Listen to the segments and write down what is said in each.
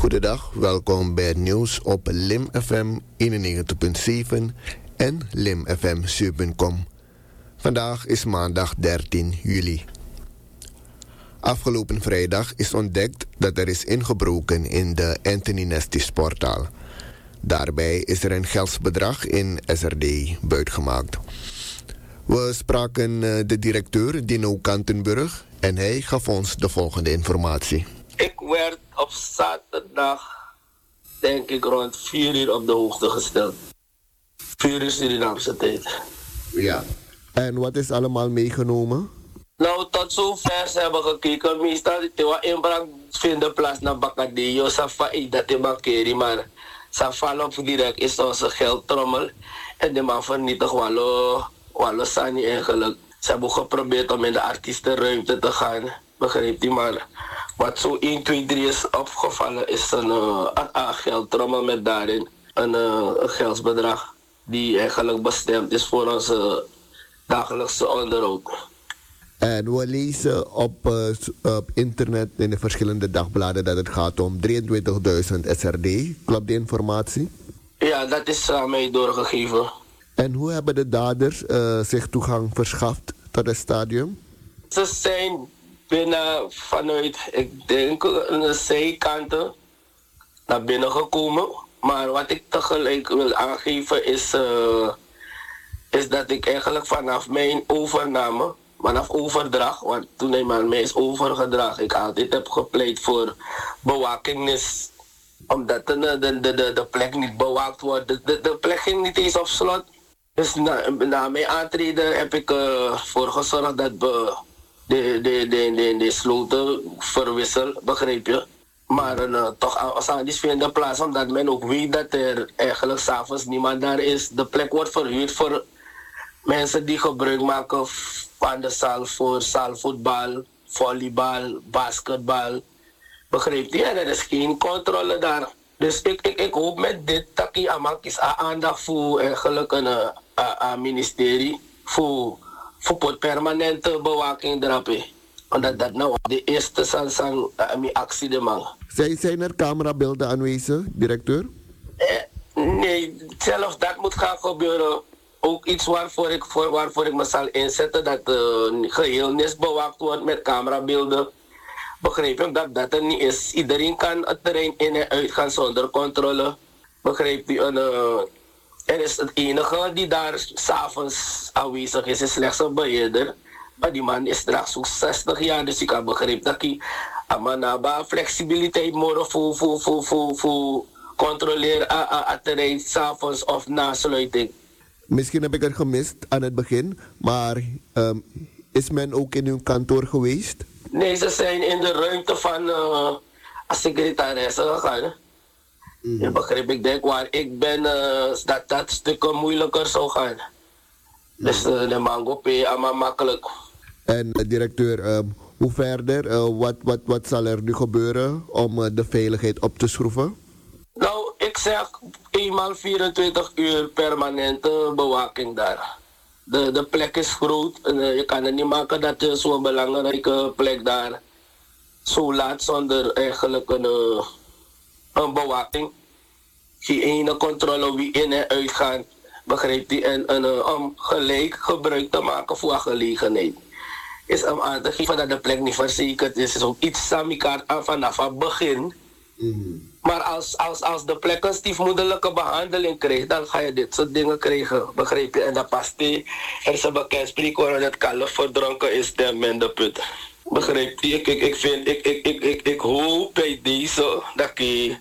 Goedendag, welkom bij het nieuws op Lim FM 91.7 en limfm7.com. Vandaag is maandag 13 juli. Afgelopen vrijdag is ontdekt dat er is ingebroken in de Anthony Nestis portaal. Daarbij is er een geldsbedrag in SRD buitgemaakt. We spraken de directeur Dino Kantenburg en hij gaf ons de volgende informatie. Ik werd op zaterdag, denk ik, rond 4 uur op de hoogte gesteld. 4 uur Surinaamse tijd. Ja. En wat is allemaal meegenomen? Nou, tot zover ze hebben gekeken. Meestal de inbraak vinden plaats naar Bakadio. Safa dat de bakeri, maar Safa op direct is onze geldtrommel. En de man vernietigt Wallo Sani eigenlijk. Ze hebben geprobeerd om in de artiestenruimte te gaan. Begrijpt u maar. Wat zo 1, 2, 3 is opgevallen is een geldtrommel met daarin een geldsbedrag die eigenlijk bestemd is voor onze dagelijkse onderhoud. En we lezen op internet in de verschillende dagbladen dat het gaat om 23.000 SRD. Klopt die informatie? Ja, dat is aan mij doorgegeven. En hoe hebben de daders zich toegang verschaft tot het stadium? Ze zijn binnen vanuit, ik denk, de zijkanten naar binnen gekomen. Maar wat ik tegelijk wil aangeven is dat ik eigenlijk vanaf mijn overname, vanaf overdracht, want toen hij maar mij is overgedragen, ik altijd heb gepleit voor bewaking, omdat de plek niet bewaakt wordt. De plek ging niet eens op slot. Dus na mijn aantreden heb ik ervoor gezorgd dat we de sloten verwissel, begrijp je? Maar toch die vinden plaats omdat men ook weet dat er eigenlijk s'avonds niemand daar is. De plek wordt verhuurd voor mensen die gebruik maken van de zaal voor zaalvoetbal, volleybal, basketbal. Begrijp je? En er is geen controle daar. Dus ik hoop met dit dat ik aandacht voor eigenlijk een ministerie voor permanente bewaking erop. Omdat dat nou de eerste zijn actie de man. Zijn er camerabeelden aanwezig, directeur? Nee, zelfs dat moet gaan gebeuren. Ook iets waarvoor ik me zal inzetten, dat geheel niet bewaakt wordt met camerabeelden. Begrijp je dat er niet is? Iedereen kan het terrein in en uit gaan zonder controle. Begrijp je? Er is het enige die daar s'avonds aanwezig is slechts een beheerder. Maar die man is straks ook 60 jaar, dus ik heb begrepen dat hij amanaba flexibiliteit moet voor controleren het terrein s'avonds of na sluiting. Misschien heb ik het gemist aan het begin, maar is men ook in uw kantoor geweest? Nee, ze zijn in de ruimte van secretaresse gegaan. Je begrijp, ik denk waar ik ben, dat stukken moeilijker zou gaan. Dus de mango P allemaal makkelijk. En directeur, hoe verder? Wat zal er nu gebeuren om de veiligheid op te schroeven? Nou, ik zeg eenmaal 24 uur permanente bewaking daar. De plek is groot. Je kan het niet maken dat je zo'n belangrijke plek daar zo laat zonder eigenlijk een bewaking. Geen ene controle wie in en uit gaat, begrijpt u? En om gelijk gebruik te maken voor een gelegenheid. Is om aan te geven dat de plek niet verzekerd is. Is ook iets aan elkaar aan vanaf het begin. Maar als de plek een stiefmoederlijke behandeling krijgt, dan ga je dit soort dingen krijgen, begrijp je? En dat past niet. Er is een bekend spreekwoord dat kalf verdronken is, de minder put. Begrijp je? Ik hoop bij deze dat ik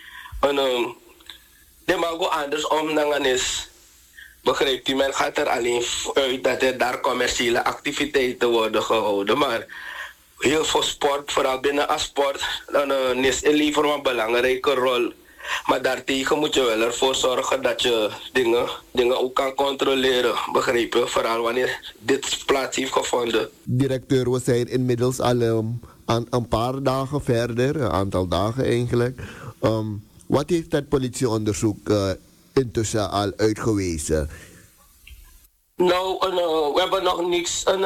de mag go andersom dan is. Begrijpt u? Men gaat er alleen uit dat er daar commerciële activiteiten worden gehouden. Maar heel veel sport, vooral binnen als sport, dan levert een belangrijke rol. Maar daartegen moet je wel ervoor zorgen dat je dingen ook kan controleren. Begrijp je? Vooral wanneer dit plaats heeft gevonden. Directeur, we zijn inmiddels al een paar dagen verder, een aantal dagen eigenlijk. Wat heeft het politieonderzoek intussen al uitgewezen? Nou, we hebben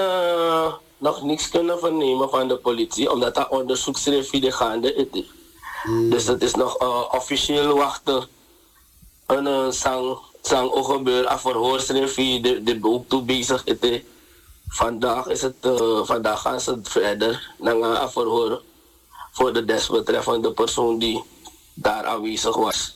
nog niks kunnen vernemen van de politie, omdat dat onderzoeksrevisie gaande is. Dus het is nog officieel wachten. En sang ook gebeuren aan verhoorsrevie, de ook toe bezig. Vandaag gaan ze verder naar een verhoor voor de desbetreffende persoon die daar aanwezig was.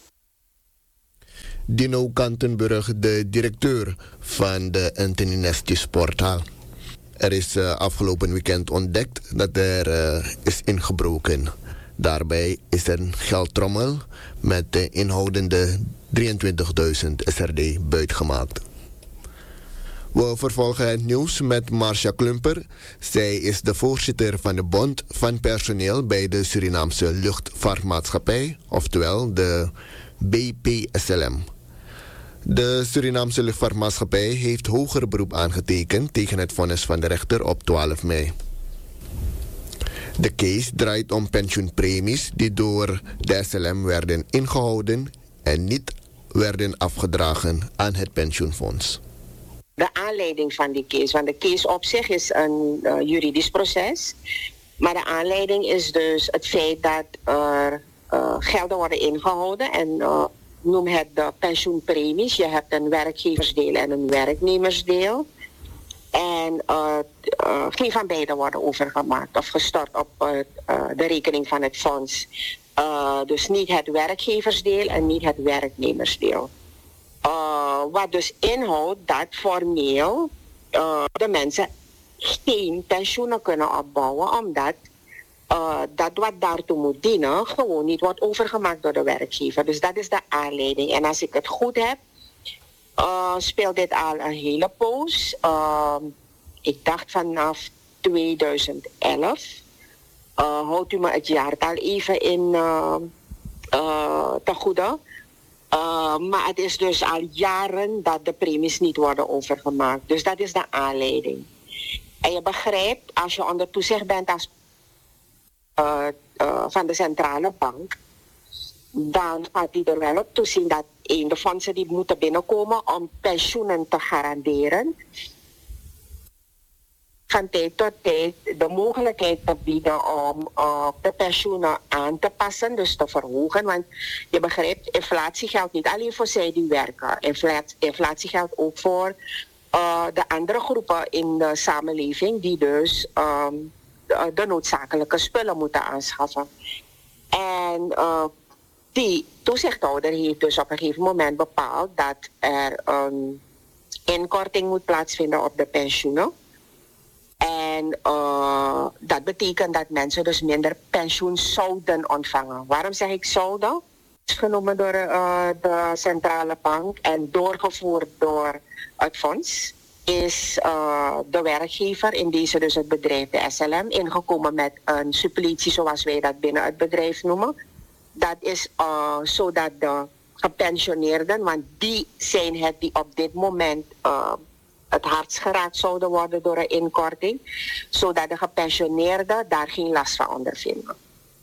Dino Kantenburg, de directeur van de Anthony Nesty Sporthal. Er is afgelopen weekend ontdekt dat er is ingebroken. Daarbij is er een geldtrommel met de inhoudende 23.000 SRD buitgemaakt. We vervolgen het nieuws met Marcia Klumper. Zij is de voorzitter van de Bond van Personeel bij de Surinaamse Luchtvaartmaatschappij, oftewel de BPSLM. De Surinaamse Luchtvaartmaatschappij heeft hoger beroep aangetekend tegen het vonnis van de rechter op 12 mei. De case draait om pensioenpremies die door de SLM werden ingehouden en niet werden afgedragen aan het pensioenfonds. De aanleiding van die case, want de case op zich is een juridisch proces, maar de aanleiding is dus het feit dat er gelden worden ingehouden en noem het de pensioenpremies. Je hebt een werkgeversdeel en een werknemersdeel. En geen van beide worden overgemaakt of gestort op de rekening van het fonds. Dus niet het werkgeversdeel en niet het werknemersdeel. Wat dus inhoudt dat formeel de mensen geen pensioenen kunnen opbouwen, omdat dat wat daartoe moet dienen gewoon niet wordt overgemaakt door de werkgever. Dus dat is de aanleiding. En als ik het goed heb, speelt dit al een hele poos. Ik dacht vanaf 2011. Houdt u me het jaartal even in te goede. Maar het is dus al jaren dat de premies niet worden overgemaakt. Dus dat is de aanleiding. En je begrijpt, als je onder toezicht bent als, van de centrale bank, dan gaat hij er wel op toezien dat de fondsen die moeten binnenkomen om pensioenen te garanderen, van tijd tot tijd de mogelijkheid te bieden om de pensioenen aan te passen, dus te verhogen. Want je begrijpt, inflatie geldt niet alleen voor zij die werken. Inflatie geldt ook voor de andere groepen in de samenleving die dus de noodzakelijke spullen moeten aanschaffen. En die toezichthouder heeft dus op een gegeven moment bepaald dat er een inkorting moet plaatsvinden op de pensioenen. En dat betekent dat mensen dus minder pensioen zouden ontvangen. Waarom zeg ik zouden? Het is genomen door de centrale bank en doorgevoerd door het fonds. Is de werkgever, in deze dus het bedrijf de SLM, ingekomen met een suppletie zoals wij dat binnen het bedrijf noemen. Dat is zodat de gepensioneerden, want die zijn het die op dit moment het hardst geraakt zouden worden door een inkorting, zodat de gepensioneerden daar geen last van ondervinden.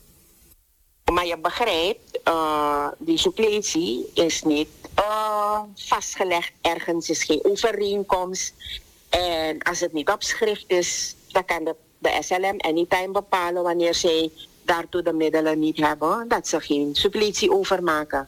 Maar je begrijpt, die suppletie is niet vastgelegd ergens, is geen overeenkomst. En als het niet op schrift is, dan kan de SLM anytime bepalen wanneer zij daartoe de middelen niet hebben, dat ze geen suppletie overmaken.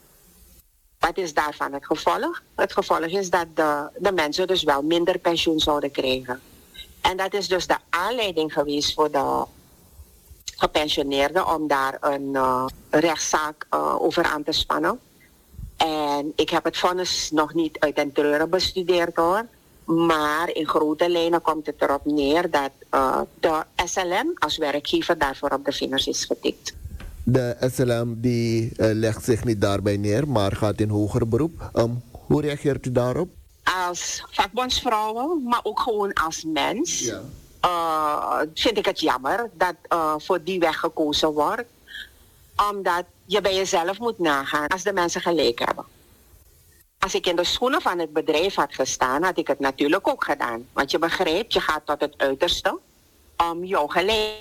Wat is daarvan het gevolg? Het gevolg is dat de mensen dus wel minder pensioen zouden krijgen. En dat is dus de aanleiding geweest voor de gepensioneerden om daar een rechtszaak over aan te spannen. En ik heb het vonnis nog niet uit den treuren bestudeerd hoor. Maar in grote lijnen komt het erop neer dat de SLM als werkgever daarvoor op de vingers is getikt. De SLM die legt zich niet daarbij neer, maar gaat in hoger beroep. Hoe reageert u daarop? Als vakbondsvrouwen, maar ook gewoon als mens, vind ik het jammer dat voor die weg gekozen wordt. Omdat je bij jezelf moet nagaan als de mensen gelijk hebben. Als ik in de schoenen van het bedrijf had gestaan, had ik het natuurlijk ook gedaan. Want je begrijpt, je gaat tot het uiterste om jouw gelijk.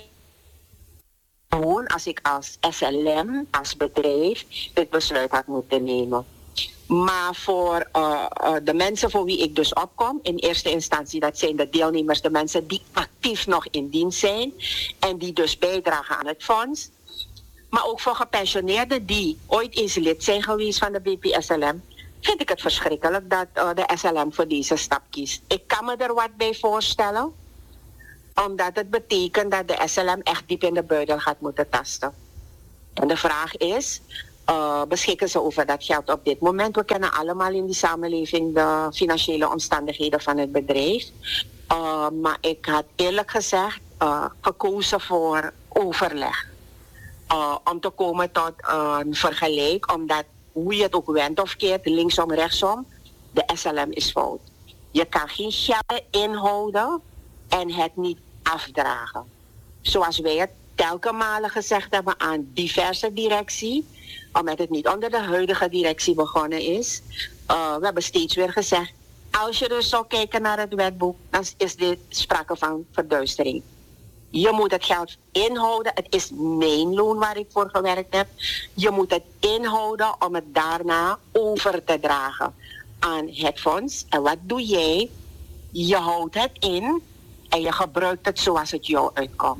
Gewoon als ik als SLM, als bedrijf, dit besluit had moeten nemen. Maar voor de mensen voor wie ik dus opkom, in eerste instantie, dat zijn de deelnemers, de mensen die actief nog in dienst zijn en die dus bijdragen aan het fonds. Maar ook voor gepensioneerden die ooit eens lid zijn geweest van de BPSLM, vind ik het verschrikkelijk dat de SLM voor deze stap kiest. Ik kan me er wat bij voorstellen, omdat het betekent dat de SLM echt diep in de buidel gaat moeten tasten. En de vraag is, beschikken ze over dat geld op dit moment? We kennen allemaal in die samenleving de financiële omstandigheden van het bedrijf. Maar ik had eerlijk gezegd gekozen voor overleg. Om te komen tot een vergelijk, omdat hoe je het ook wendt of keert, linksom, rechtsom, de SLM is fout. Je kan geen geld inhouden en het niet afdragen. Zoals wij het telkens malen gezegd hebben aan diverse directie, omdat het niet onder de huidige directie begonnen is. We hebben steeds weer gezegd, als je dus zou kijken naar het wetboek, dan is dit sprake van verduistering. Je moet het geld inhouden. Het is mijn loon waar ik voor gewerkt heb. Je moet het inhouden om het daarna over te dragen aan het fonds. En wat doe jij? Je houdt het in en je gebruikt het zoals het jou uitkomt.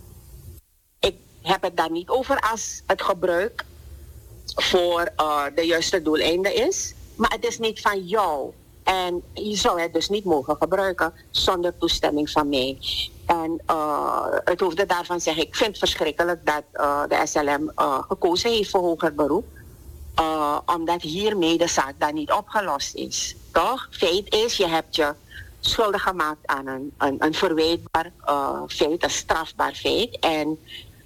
Ik heb het daar niet over als het gebruik voor de juiste doeleinden is. Maar het is niet van jou. En je zou het dus niet mogen gebruiken zonder toestemming van mij. En het hoofde daarvan zeg ik vind het verschrikkelijk dat de SLM gekozen heeft voor hoger beroep. Omdat hiermee de zaak dan niet opgelost is. Toch? Feit is, je hebt je schuldig gemaakt aan een verwijtbaar feit, een strafbaar feit. En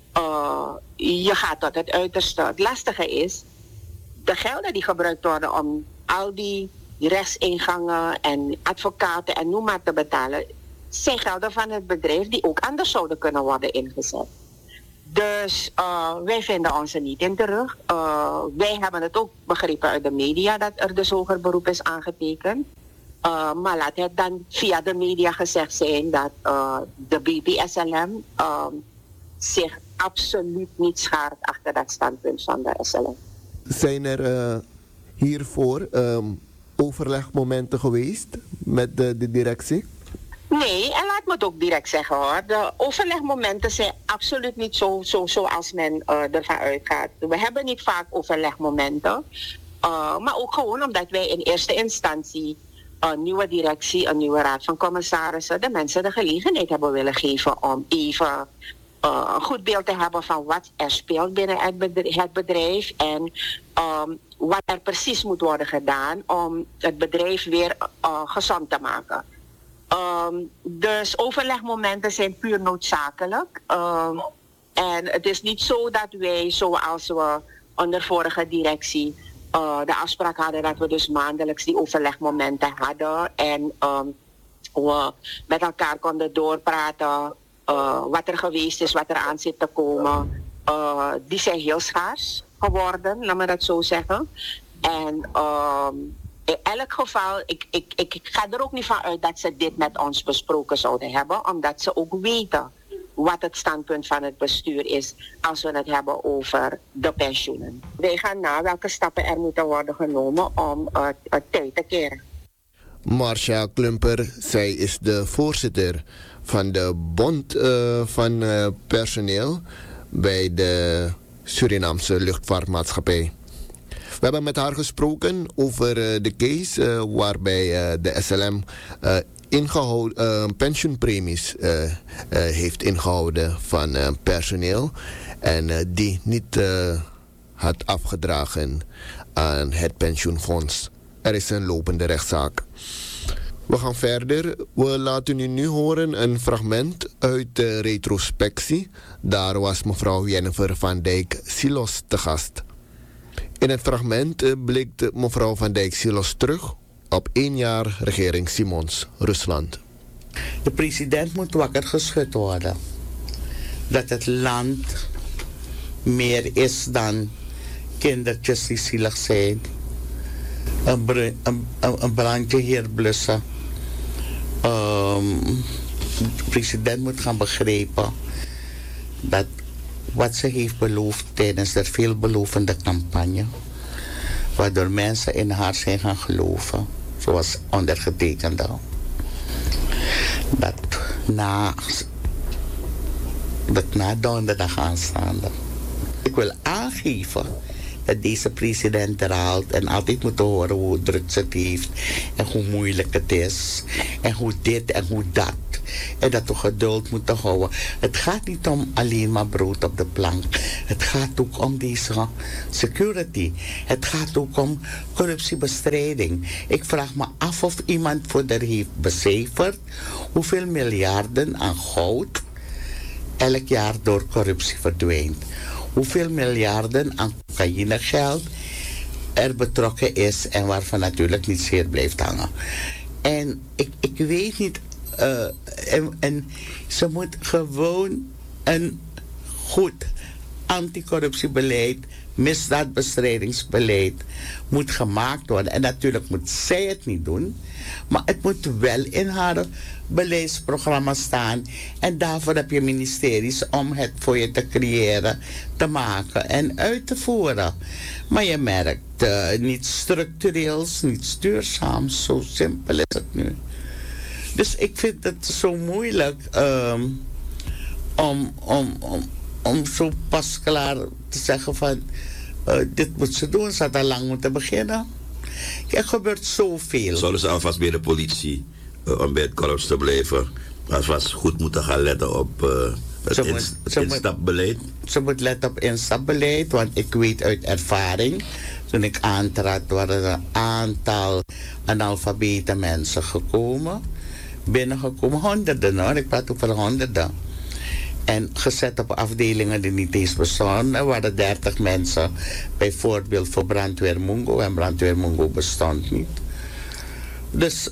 je gaat tot het uiterste. Het lastige is, de gelden die gebruikt worden om al die rechtsingangen en advocaten en noem maar te betalen, zijn gelden van het bedrijf die ook anders zouden kunnen worden ingezet. Dus wij vinden ons er niet in terug. Wij hebben het ook begrepen uit de media dat er dus hoger beroep is aangetekend. Maar laat het dan via de media gezegd zijn dat de BPSLM zich absoluut niet schaart achter dat standpunt van de SLM. Zijn er hiervoor overlegmomenten geweest met de directie? Nee, en laat me het ook direct zeggen hoor. De overlegmomenten zijn absoluut niet zo zoals men ervan uitgaat. We hebben niet vaak overlegmomenten. Maar ook gewoon omdat wij in eerste instantie een nieuwe directie, een nieuwe raad van commissarissen, de mensen de gelegenheid hebben willen geven om even een goed beeld te hebben van wat er speelt binnen het bedrijf en wat er precies moet worden gedaan om het bedrijf weer gezond te maken. Dus overlegmomenten zijn puur noodzakelijk. En het is niet zo dat wij, zoals we onder vorige directie, de afspraak hadden dat we dus maandelijks die overlegmomenten hadden. En we met elkaar konden doorpraten wat er geweest is, wat er aan zit te komen. Die zijn heel schaars geworden, laat me dat zo zeggen. En in elk geval, ik ga er ook niet van uit dat ze dit met ons besproken zouden hebben, omdat ze ook weten wat het standpunt van het bestuur is als we het hebben over de pensioenen. Wij gaan na welke stappen er moeten worden genomen om het tijd te keren. Marcia Klumper, zij is de voorzitter van de Bond van Personeel bij de Surinaamse Luchtvaartmaatschappij. We hebben met haar gesproken over de case waarbij de SLM pensioenpremies heeft ingehouden van personeel en die niet had afgedragen aan het pensioenfonds. Er is een lopende rechtszaak. We gaan verder. We laten u nu horen een fragment uit de retrospectie. Daar was mevrouw Jennifer van Dijk-Silos te gast. In het fragment blikt mevrouw van Dijk-Silos terug op 1 jaar regering Simons, Rusland. De president moet wakker geschud worden. Dat het land meer is dan kindertjes die zielig zijn. Een brandje hier blussen. De president moet gaan begrijpen dat wat ze heeft beloofd tijdens de veelbelovende campagne, waardoor mensen in haar zijn gaan geloven, zoals ondergetekende, dat na donderdag aanstaande Ik wil aangeven dat deze president herhaalt en altijd moet horen hoe druk ze het heeft en hoe moeilijk het is en hoe dit en hoe dat. En dat we geduld moeten houden. Het gaat niet om alleen maar brood op de plank. Het gaat ook om deze security. Het gaat ook om corruptiebestrijding. Ik vraag me af of iemand voor er heeft becijferd hoeveel miljarden aan goud elk jaar door corruptie verdwijnt. Hoeveel miljarden aan cocaïnegeld er betrokken is en waarvan natuurlijk niet zeer blijft hangen. En ik weet niet, en ze moet gewoon een goed anticorruptiebeleid, misdaadbestrijdingsbeleid moet gemaakt worden. En natuurlijk moet zij het niet doen, maar het moet wel in haar beleidsprogramma staan. En daarvoor heb je ministeries om het voor je te creëren, te maken en uit te voeren. Maar je merkt niets structureels, niets duurzaams. Zo simpel is het nu. Dus ik vind het zo moeilijk om zo pasklaar te zeggen van dit moet ze doen, ze had al lang moeten beginnen. Er gebeurt zoveel. Zouden ze alvast bij de politie om bij het korps te blijven, alvast goed moeten gaan letten op het instapbeleid? Ze moet letten op instapbeleid, want ik weet uit ervaring, toen ik aantrad waren er een aantal analfabete mensen binnengekomen, honderden hoor, ik praat over honderden. En gezet op afdelingen die niet eens bestonden. Er waren 30 mensen, bijvoorbeeld voor Brandweer Mungo. En Brandweer Mungo bestond niet. Dus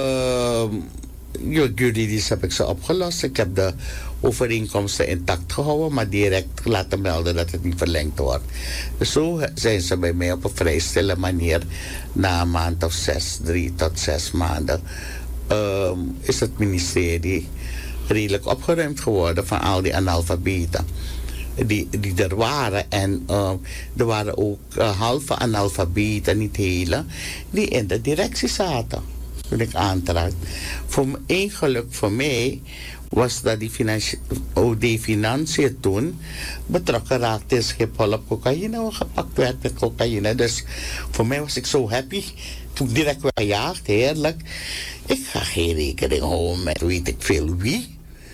juridisch heb ik ze opgelost. Ik heb de overeenkomsten intact gehouden, maar direct laten melden dat het niet verlengd wordt. Dus zo zijn ze bij mij op een vrij stille manier, na een maand of 6, 3 tot 6 maanden, is het ministerie redelijk opgeruimd geworden van al die analfabeten die er waren. En er waren ook halve analfabeten, niet hele, die in de directie zaten toen ik aantrad. Eén geluk voor mij was dat die Financiën toen betrokken raakte in Schiphol op cocaïne, gepakt werd met cocaïne. Dus voor mij was ik zo happy. Toen direct weggejaagd, heerlijk. Ik ga geen rekening houden met weet ik veel wie.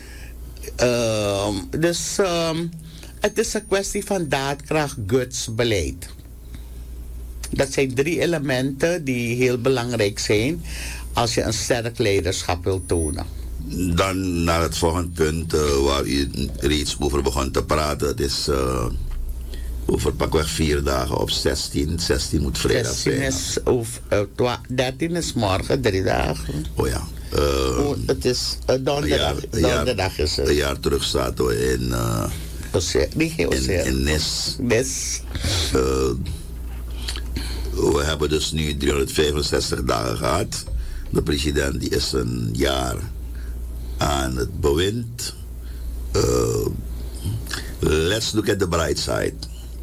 Dus het is een kwestie van daadkracht, guts, beleid. Dat zijn 3 elementen die heel belangrijk zijn als je een sterk leiderschap wilt tonen. Dan naar het volgende punt waar u reeds over begon te praten. Het is over pakweg 4 dagen op 16. 16 moet vrijdag zijn. 13 is morgen, 3 dagen. Oh ja. Het is donderdag is het. Een jaar terug zaten we in Nis. We hebben dus nu 365 dagen gehad. De president die is een jaar aan het bewind. Let's look at the bright side.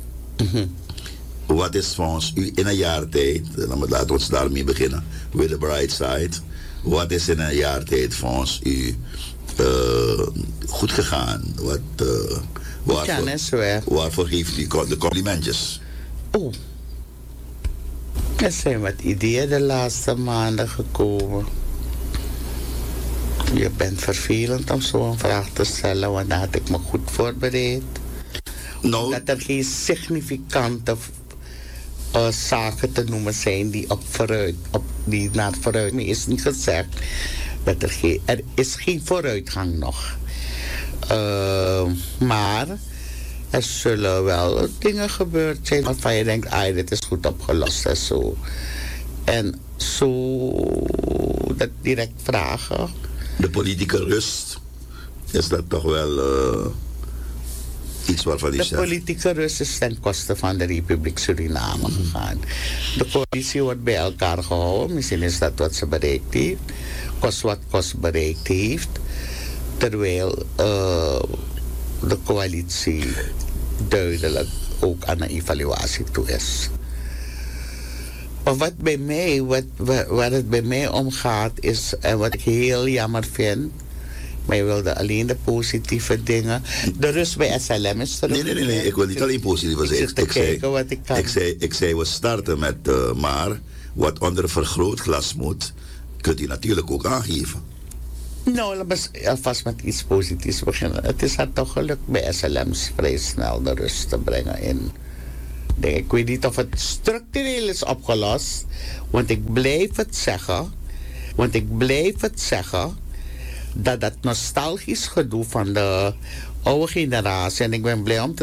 Wat is volgens u in een jaar tijd, laten we ons daarmee beginnen, with the bright side. Wat is in een jaar tijd volgens u goed gegaan? Waarvoor geeft u de complimentjes? Oh, er zijn wat ideeën de laatste maanden gekomen. Je bent vervelend om zo'n vraag te stellen, want daar had ik me goed voorbereid. No. Dat er geen significante zaken te noemen zijn die die naar vooruit. Maar is niet gezegd dat er is geen vooruitgang nog. Maar er zullen wel dingen gebeurd zijn waarvan je denkt, dit is goed opgelost en zo. En zo dat direct vragen. De politieke rust, is dat toch wel iets waarvan u zegt? De politieke rust is ten koste van de Republiek Suriname gegaan. De coalitie wordt bij elkaar gehouden. Misschien is dat wat ze bereikt heeft. Kost wat kost bereikt heeft. Terwijl de coalitie duidelijk ook aan een evaluatie toe is. Maar waar het bij mij om gaat is, en wat ik heel jammer vind, Maar je wilde alleen de positieve dingen. De rust bij SLM is terug. Nee. Ik wil niet alleen positieve zeggen. Ik zei, we starten met maar wat onder een vergrootglas moet, kunt u natuurlijk ook aangeven. Nou, laten we alvast met iets positiefs beginnen. Het is haar toch gelukt bij SLM's vrij snel de rust te brengen in. Ik weet niet of het structureel is opgelost. Want ik blijf het zeggen. Dat nostalgisch gedoe van de oude generatie. En ik ben blij om te